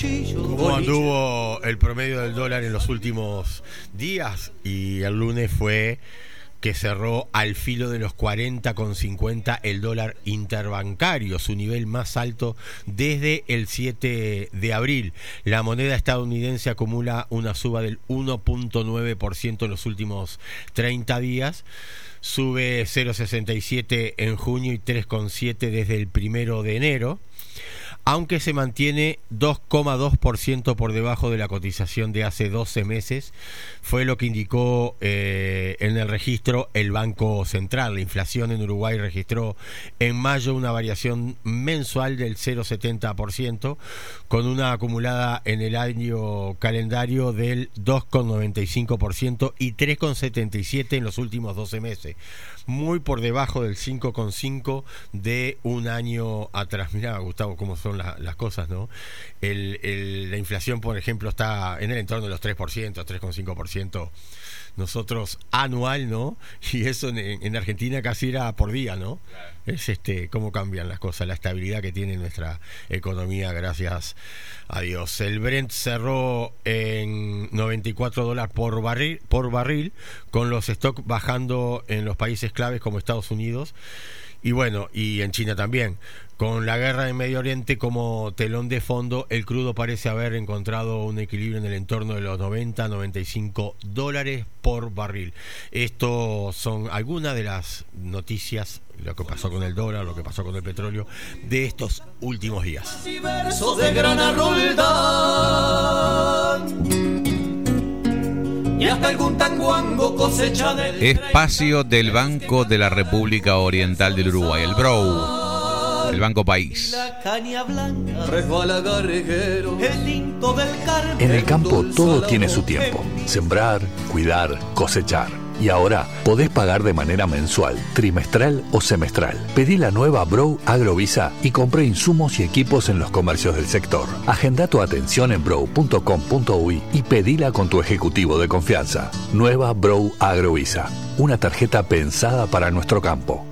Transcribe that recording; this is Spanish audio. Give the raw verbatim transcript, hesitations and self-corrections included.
¿Cómo anduvo el promedio del dólar en los últimos días? Y el lunes fue que cerró al filo de los cuarenta con cincuenta el dólar interbancario, su nivel más alto desde el siete de abril. La moneda estadounidense acumula una suba del uno punto nueve por ciento en los últimos treinta días. Sube cero punto sesenta y siete en junio y tres coma siete desde el primero de enero. Aunque se mantiene dos coma dos por ciento por debajo de la cotización de hace doce meses, fue lo que indicó eh, en el registro el Banco Central. La inflación en Uruguay registró en mayo una variación mensual del cero coma setenta por ciento, con una acumulada en el año calendario del dos coma noventa y cinco por ciento y tres coma setenta y siete por ciento en los últimos doce meses. Muy por debajo del cinco coma cinco por ciento de un año atrás. Mirá, Gustavo, cómo son la, las cosas, ¿no? El, el, la inflación, por ejemplo, está en el entorno de los tres por ciento, tres coma cinco por ciento nosotros anual, ¿no? Y eso en, en Argentina casi era por día, ¿no? Claro. Es este cómo cambian las cosas, la estabilidad que tiene nuestra economía, gracias a Dios. El Brent cerró en noventa y cuatro dólares por barril, por barril, con los stocks bajando en los países claves como Estados Unidos y bueno, y en China también. Con la guerra en Medio Oriente como telón de fondo, el crudo parece haber encontrado un equilibrio en el entorno de los noventa a noventa y cinco dólares por barril. Esto son algunas de las noticias, lo que pasó con el dólar, lo que pasó con el petróleo, de estos últimos días. De Grana Roldán, y hasta algún tanguango cosecha del Espacio del Banco de la República Oriental del Uruguay, el B R O. El Banco País. En el campo todo tiene su tiempo. Sembrar, cuidar, cosechar. Y ahora podés pagar de manera mensual, trimestral o semestral. Pedí la nueva B R O Agrovisa y compré insumos y equipos en los comercios del sector. Agenda tu atención en bro punto com punto uy y pedila con tu ejecutivo de confianza. Nueva B R O Agrovisa. Una tarjeta pensada para nuestro campo.